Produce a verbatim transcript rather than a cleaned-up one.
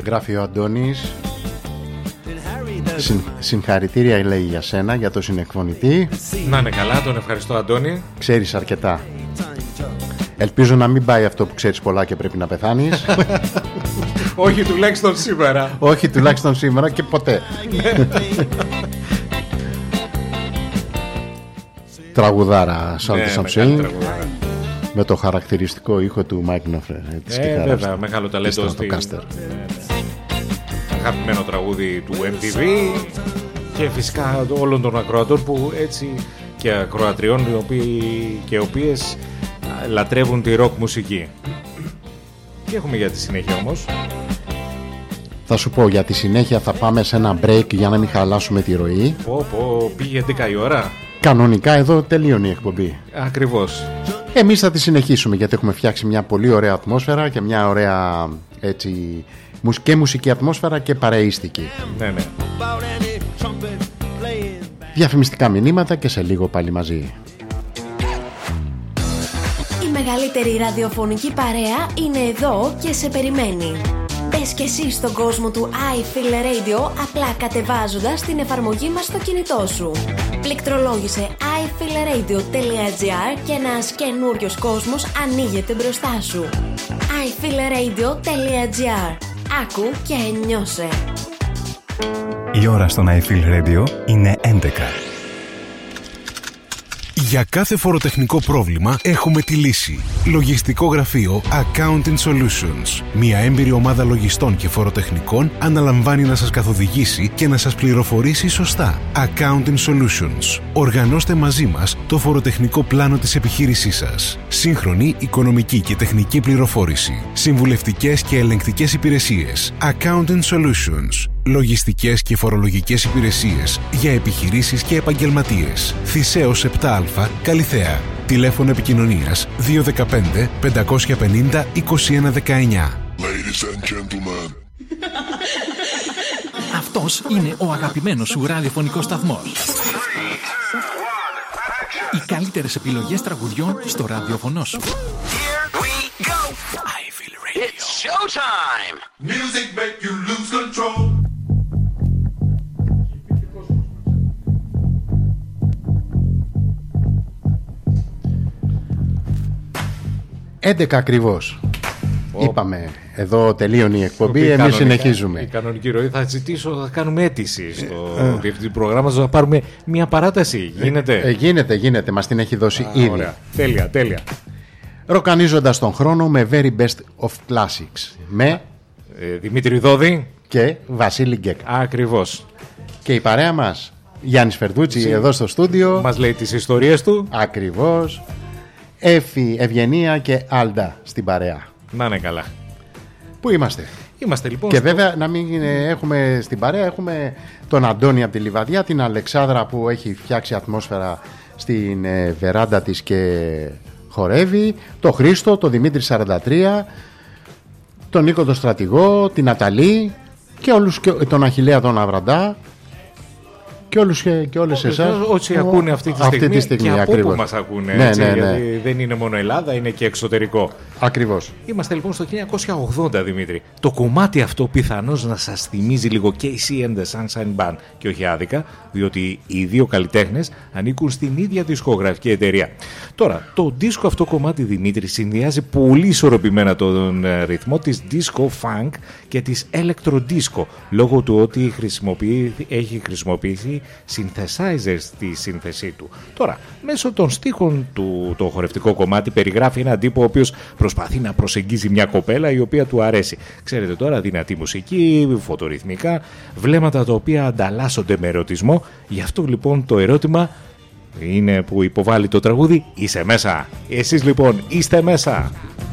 Γράφει ο Αντώνης. Συν, συγχαρητήρια λέει για σένα, για το συνεκφωνητή. Να είναι καλά, τον ευχαριστώ Αντώνη. Ξέρεις αρκετά. Ελπίζω να μην πάει αυτό που ξέρεις πολλά και πρέπει να πεθάνεις. Όχι τουλάχιστον σήμερα. Όχι τουλάχιστον σήμερα και ποτέ. Τραγουδάρα Salty Something, με το χαρακτηριστικό ήχο του Mike Knopfler. Ε, βέβαια, μεγάλο ταλέντο στη... Αγαπημένο τραγούδι του εμ τι βι και φυσικά όλων των ακροατών που έτσι και ακροατριών οι οποίοι και οι οποίες λατρεύουν τη ροκ μουσική. Τι έχουμε για τη συνέχεια όμως? Θα σου πω, για τη συνέχεια θα πάμε σε ένα break για να μην χαλάσουμε τη ροή. Πω πω, πήγε έντεκα η ώρα. Κανονικά εδώ τελείωνε η εκπομπή. Ακριβώς. Εμείς θα τη συνεχίσουμε γιατί έχουμε φτιάξει μια πολύ ωραία ατμόσφαιρα και μια ωραία έτσι και μουσική ατμόσφαιρα και παρεΐστικη. Ναι, ναι. Διαφημιστικά μηνύματα και σε λίγο πάλι μαζί. Η μεγαλύτερη ραδιοφωνική παρέα είναι εδώ και σε περιμένει. Μπες και εσύ στον κόσμο του iFeel Radio απλά κατεβάζοντας την εφαρμογή μας στο κινητό σου. Πληκτρολόγησε άι φιλ ρέιντιο τελεία τζι άρ και ένας καινούριος κόσμος ανοίγεται μπροστά σου. άι φιλ ρέιντιο τελεία τζι άρ. Άκου και νιώσε. Η ώρα στον iFeel Radio είναι έντεκα. Για κάθε φοροτεχνικό πρόβλημα έχουμε τη λύση. Λογιστικό γραφείο Accounting Solutions. Μια έμπειρη ομάδα λογιστών και φοροτεχνικών αναλαμβάνει να σας καθοδηγήσει και να σας πληροφορήσει σωστά. Accounting Solutions. Οργανώστε μαζί μας το φοροτεχνικό πλάνο της επιχείρησής σας. Σύγχρονη, οικονομική και τεχνική πληροφόρηση. Συμβουλευτικές και ελεγκτικές υπηρεσίες. Accounting Solutions. Λογιστικές και φορολογικές υπηρεσίες για επιχειρήσεις και επαγγελματίες. Θησέως επτά α, Καλιθέα. Τηλέφωνο επικοινωνίας δύο ένα πέντε πέντε πέντε μηδέν είκοσι ένα δεκαεννιά. Ladies and gentlemen. Αυτός είναι ο αγαπημένος σου ραδιοφωνικός σταθμός. Οι καλύτερες επιλογές τραγουδιών στο ραδιοφωνό σου. iFeel Radio. It's showtime. Music make you lose control. έντεκα ακριβώς. Oh. Είπαμε, εδώ τελείωνε η εκπομπή, εμείς κανονικά, συνεχίζουμε. Η κανονική ροή θα ζητήσω, θα κάνουμε αίτηση στο ε, διευθυντή προγράμματος να πάρουμε μια παράταση. Γίνεται. Ε, ε, γίνεται, γίνεται, μας την έχει δώσει ah, ήδη. Ωραία. Τέλεια, τέλεια. Ροκανίζοντας τον χρόνο με very best of classics. Με ε, Δημήτρη Δόδη και Βασίλη Γκέκ. Ακριβώς. Και η παρέα μας, Γιάννης Φερδούτσι, Συ... εδώ στο στούντιο. Μας λέει τις ιστορίες του. Ακριβώς. Έφη, Ευγενία και Άλντα στην παρέα. Να είναι καλά. Πού είμαστε? Είμαστε λοιπόν. Και στο... βέβαια να μην έχουμε στην παρέα, έχουμε τον Αντώνη από τη Λιβαδιά, την Αλεξάνδρα που έχει φτιάξει ατμόσφαιρα στην ε, βεράντα της και χορεύει, το Χρήστο, τον Δημήτρη σαράντα τρία, τον Νίκο τον Στρατηγό, την Ναταλή και όλους, και τον Αχιλλέα τον Αβραντά. Και, όλους, και όλες εσάς όσοι ακούνε αυτή τη στιγμή, αυτή τη στιγμή και ακριβώς. από πού μας ακούνε, ναι, έτσι, ναι, ναι. γιατί δεν είναι μόνο Ελλάδα, είναι και εξωτερικό. Ακριβώς. Είμαστε λοιπόν στο χίλια εννιακόσια ογδόντα, Δημήτρη. Το κομμάτι αυτό πιθανώς να σας θυμίζει λίγο Casey and the Sunshine Band και όχι άδικα, διότι οι δύο καλλιτέχνες ανήκουν στην ίδια δισκογραφική εταιρεία. Τώρα, το δίσκο αυτό κομμάτι, Δημήτρη, συνδυάζει πολύ ισορροπημένα τον ρυθμό της disco funk και της electro disco, λόγω του ότι χρησιμοποιεί, έχει χρησιμοποιήσει synthesizers στη σύνθεσή του. Τώρα, μέσω των στίχων του, το χορευτικό κομμάτι περιγράφει έναν τύπο ο οποίος προσπαθεί να προσεγγίζει μια κοπέλα η οποία του αρέσει. Ξέρετε τώρα, δυνατή μουσική, φωτορυθμικά, βλέμματα τα οποία ανταλλάσσονται με ερωτισμό. Γι' αυτό λοιπόν το ερώτημα είναι που υποβάλλει το τραγούδι, είσαι μέσα. Εσείς λοιπόν είστε μέσα.